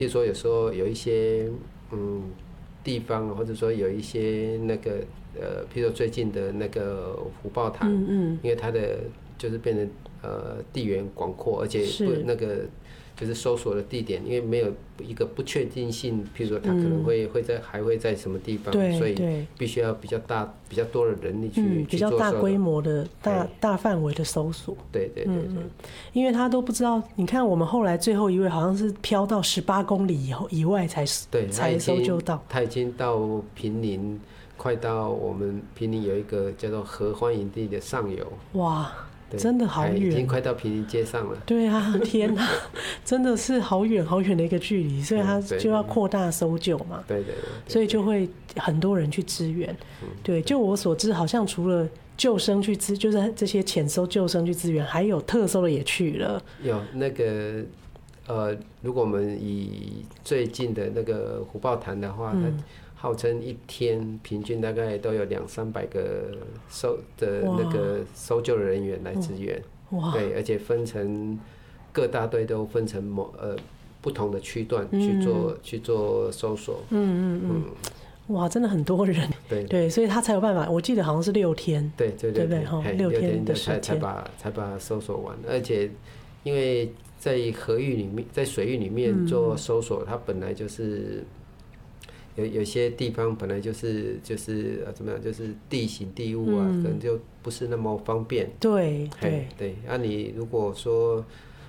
比如说有时候有一些地方，或者说有一些那个譬如说最近的那个虎豹潭，因为它的就是变成地缘广阔，而且那个就是搜索的地点，因为没有一个不确定性，譬如说它可能还会在什么地方，所以必须要比较多的人力去比较大规模的大范围的搜索。 对， 因为他都不知道，你看我们后来最后一位好像是飘到18公里以外才搜救到， 他已经到坪林，快到我们坪林有一个叫做合欢营地的上游。 哇！真的好远， 已经快到坪林街上了。 对啊，天哪，真的是好远好远的一个距离，所以他就要扩大搜救嘛。 对， 所以就会很多人去支援。对，就我所知，好像除了救生去就是这些潜搜救生去支援，还有特搜的也去了。 有那个如果我们以最近的那个虎豹潭的话，它号称一天平均大概都有200-300个那个搜救的人员来支援，对，而且分成各大队都分成不同的区段去做搜索。 哇，真的很多人。对，所以他才有办法。我记得好像是6天。 对不对 ？6天的时间才把它搜索完，而且因为在水域里面做搜索，它本来就是有些地方本来就是怎么样，就是地形地物啊，可能就不是那么方便。 对。 你如果说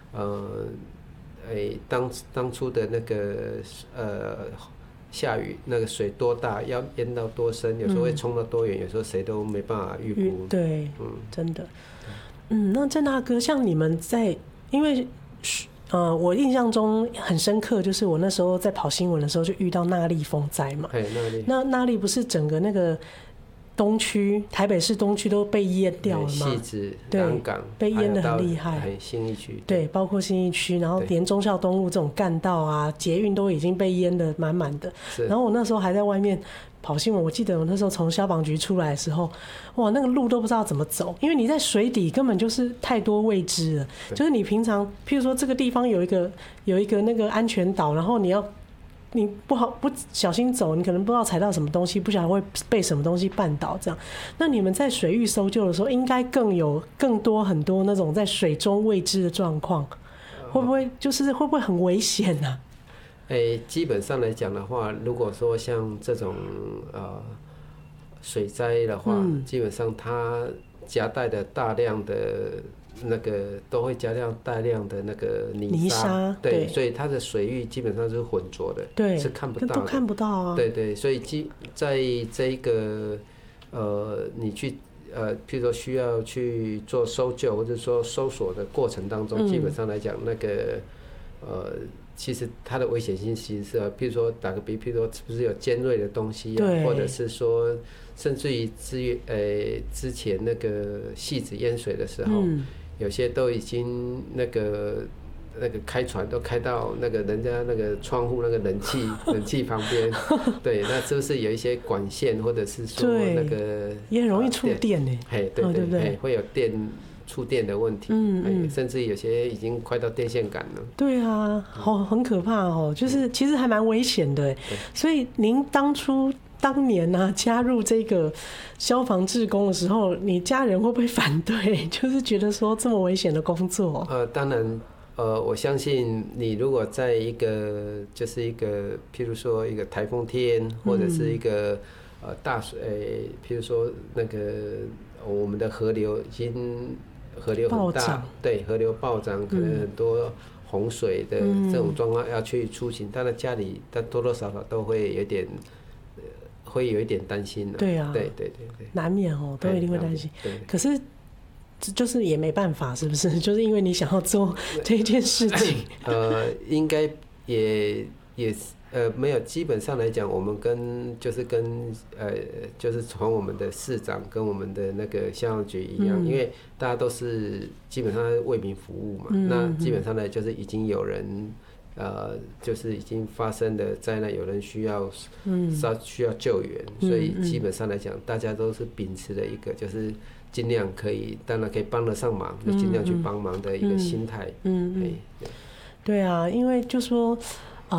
当初的那个下雨那个水多大，要淹到多深，有时候会冲到多远，有时候谁都没办法预估。 对，真的。那郑大哥，像你们因为我印象中很深刻，就是我那时候在跑新闻的时候就遇到纳莉风灾嘛。那纳莉不是整个那个东区，台北市东区都被淹掉了吗？ 汐止、南港被淹得很厉害。 信义区， 对，包括信义区，然后连忠孝东路这种干道啊、捷运都已经被淹得满满的。然后我那时候还在外面跑新闻，我记得我那时候从消防局出来的时候，哇，那个路都不知道怎么走，因为你在水底根本就是太多未知了。就是你平常，譬如说这个地方有一个那个安全岛，然后你不小心走，你可能不知道踩到什么东西，不晓得会被什么东西绊倒这样。那你们在水域搜救的时候，应该更多很多那种在水中未知的状况，会不会很危险啊？ 基本上来讲的话，如果说像这种水灾的话，基本上它夹带的大量的那个都会加量大量的那个泥沙，对，所以它的水域基本上是浑浊的， 对， 是看不到的， 都看不到啊。 对，所以在这一个你去譬如说需要去做搜救或者说搜索的过程当中，基本上来讲那个其实它的危险性其实是譬如说打个比，譬如说是不是有尖锐的东西啊，或者是说甚至于之前那个汐止淹水的时候，有些都已经那个开船都开到那个人家那个窗户那个冷气旁边，对，那是不是有一些管线或者是说那个也很容易触电呢？ 对不对？会有触电的问题，甚至有些已经快到电线杆了。 对啊，很可怕哦，就是其实还蛮危险的。所以您当年啊加入这个消防志工的时候，你家人会不会反对？就是觉得说这么危险的工作？ 当然，我相信你如果在就是一个譬如说一个台风天，或者是一个大水，譬如说那个我们的河流很大，对，河流暴涨，可能很多洪水的这种状况要去出行，当然家里但多多少少都会有一点担心。 对啊，对，难免都一定会担心。可是就是也没办法，是不是？就是因为你想要做这件事情。 应该也没有，基本上来讲，我们就是从我们的市长跟我们的那个消防局一样，因为大家都是基本上为民服务嘛，那基本上呢，就是已经有人就是已经发生的灾难，有人需要救援，所以基本上来讲，大家都是秉持的一个就是尽量当然可以帮得上忙，就尽量去帮忙的一个心态。 对啊，因为就说